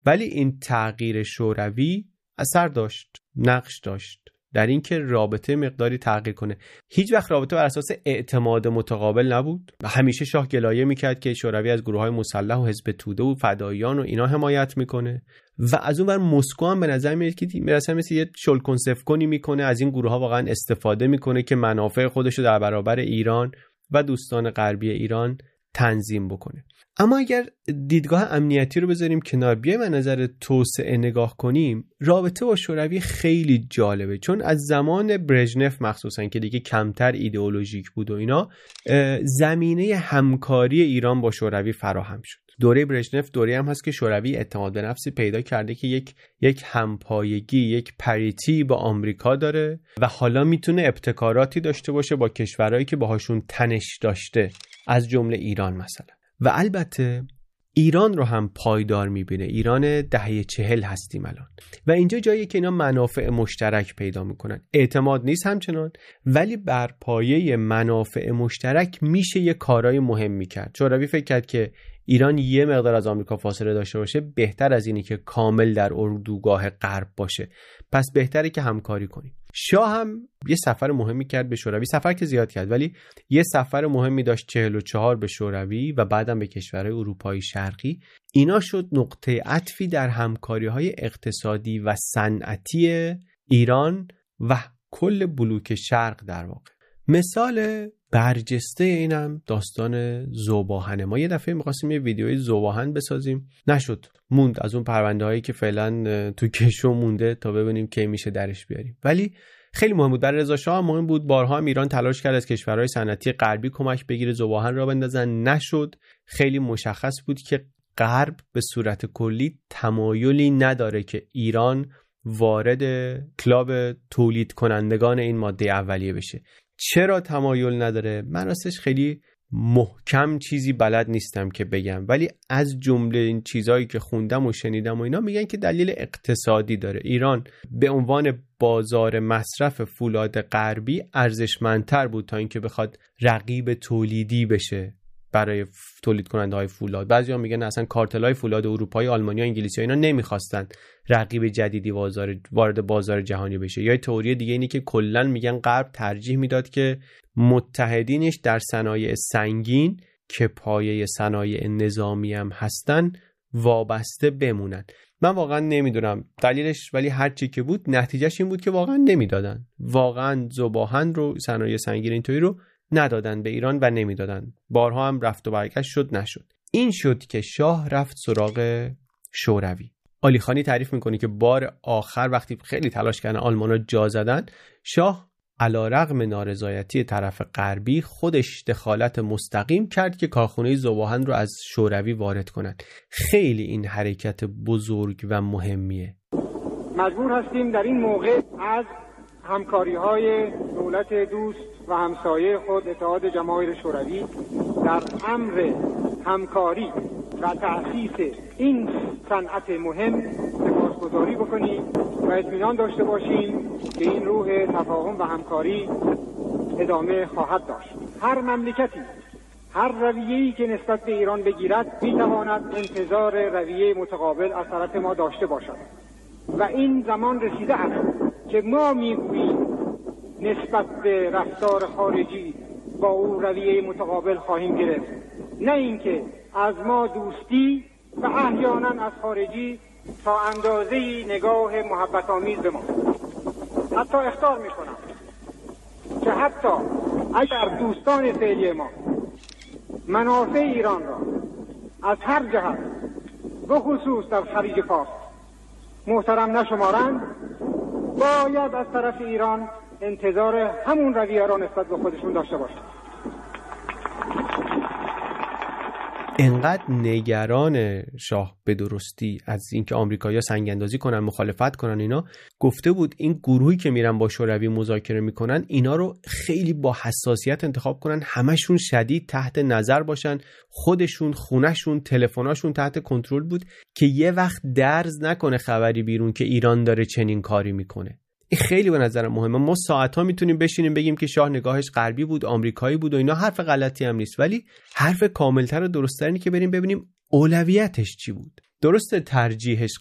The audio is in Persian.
ولی این تغییر شوروی اثر داشت، نقش داشت در اینکه رابطه مقداری تغییر کنه. هیچ وقت رابطه بر اساس اعتماد متقابل نبود. همیشه شاه گلایه میکرد که شوروی از گروه‌های مسلح و حزب توده و فداییان و اینا حمایت میکنه و از اون ور مسکو هم به نظر میاد که مثلا یه شلکن سفکنی میکنه، از این گروه‌ها واقعا استفاده میکنه که منافع خودش رو در برابر ایران و دوستان غربی ایران تنظیم بکنه. اما اگر دیدگاه امنیتی رو بذاریم کنار، بیایم از نظر توسعه نگاه کنیم، رابطه با شوروی خیلی جالبه، چون از زمان برژنف مخصوصا که دیگه کمتر ایدئولوژیک بود و اینا، زمینه همکاری ایران با شوروی فراهم شد. دوره برژنف دوره هم هست که شوروی اعتماد به نفسی پیدا کرده که یک همپایگی، یک پریتی با آمریکا داره و حالا میتونه ابتکاراتی داشته باشه با کشورهایی که باهاشون تنش داشته، از جمله ایران مثلا. و البته ایران رو هم پایدار میبینه. ایران دهه 40 هستیم الان و اینجا جاییه که اینا منافع مشترک پیدا میکنن. اعتماد نیست همچنان، ولی بر پایه منافع مشترک میشه یه کارهای مهمی کرد. شوروی فکر کرد که ایران یه مقدار از آمریکا فاصله داشته باشه بهتر از اینی که کامل در اردوگاه غرب باشه، پس بهتره که همکاری کنیم. شاه هم یه سفر مهمی کرد به شوروی، سفر که زیاد کرد ولی یه سفر مهمی داشت 44 به شوروی و بعدم به کشورهای اروپای شرقی. اینا شد نقطه عطفی در همکاری‌های اقتصادی و صنعتی ایران و کل بلوک شرق در واقع. مثال برجسته اینم داستان ذوب‌آهن. ما یه دفعه می‌خواستیم یه ویدیوی ذوب‌آهن بسازیم، نشد، موند از اون پرونده‌هایی که فعلا تو کشو مونده تا ببینیم کی میشه درش بیاریم. ولی خیلی مهم بود، برای رضا شاه هم مهم بود. بارها هم ایران تلاش کرد از کشورهای صنعتی غربی کمک بگیره ذوب‌آهن را بندازن، نشد. خیلی مشخص بود که غرب به صورت کلی تمایلی نداره که ایران وارد کلاب تولید کنندگان این ماده اولیه بشه. چرا تمایل نداره؟ من راستش خیلی محکم چیزی بلد نیستم که بگم، ولی از جمله این چیزایی که خوندم و شنیدم و اینا میگن که دلیل اقتصادی داره. ایران به عنوان بازار مصرف فولاد غربی ارزشمندتر بود تا اینکه بخواد رقیب تولیدی بشه برای تولید کننده های فولاد. بعضیا میگن اصلا کارتل های فولاد اروپایی، آلمانی و انگلیسی ها اینا نمیخواستن رقیب جدیدی وارد بازار جهانی بشه. یا تئوری دیگه اینه که کلا میگن غرب ترجیح میداد که متحدینش در صنایع سنگین که پایه صنایع نظامی هم هستن وابسته بمونن. من واقعا نمیدونم دلیلش، ولی هر چی که بود نتیجهش این بود که واقعا نمیدادن. واقعا ذوب‌آهن رو، صنایع سنگین اینطوری رو ندادن به ایران و نمیدادن. بارها هم رفت و برگشت شد نشد. این شد که شاه رفت سراغ شوروی. علیخانی تعریف میکنه که بار آخر وقتی خیلی تلاش کردن آلمانا جا زدن، شاه علیرغم نارضایتی طرف غربی خودش دخالت مستقیم کرد که کارخونه ذوب‌آهن رو از شوروی وارد کنن. خیلی این حرکت بزرگ و مهمیه. مجبور هستیم در این موقع از همکاری‌های دولت دوست و همسایه خود اتحاد جماهیر شوروی در امر همکاری و تأسیس این صنعت مهم سپاسگزاری بکنیم و اطمینان داشته باشیم که این روح تفاهم و همکاری ادامه خواهد داشت. هر مملکتی هر رویه‌ای که نسبت به ایران بگیرد می‌تواند انتظار رویه متقابل از طرف ما داشته باشد و این زمان رسیده است که ما میگوییم نسبت به رفتار خارجی با او رویه متقابل خواهیم گرفت، نه اینکه از ما دوستی و احیانا از خارجی تا اندازه‌ای نگاه محبت آمیز به ما. حتی اخطار میکنم که حتی اگر دوستان فعلی ما منافع ایران را از هر جهت به خصوص در خلیج فارس محترم نشمارند، باید از طرف ایران انتظار همون رویه را نسبت به خودشون داشته باشند. انقدر نگران شاه به درستی از اینکه آمریکایی‌ها سنگ اندازی کنن، مخالفت کنن، اینا گفته بود این گروهی که میرن با شوروی مذاکره میکنن اینا رو خیلی با حساسیت انتخاب کنن، همشون شدید تحت نظر باشن، خودشون، خونهشون، تلفناشون تحت کنترل بود که یه وقت درز نکنه خبری بیرون که ایران داره چنین کاری میکنه. این خیلی به نظر مهمه. ما ساعت‌ها میتونیم بشینیم بگیم که شاه نگاهش غربی بود، آمریکایی بود و اینا، حرف غلطی هم نیست، ولی حرف کاملتر و درست‌تر اینه که بریم ببینیم اولویتش چی بود. درست ترجیحش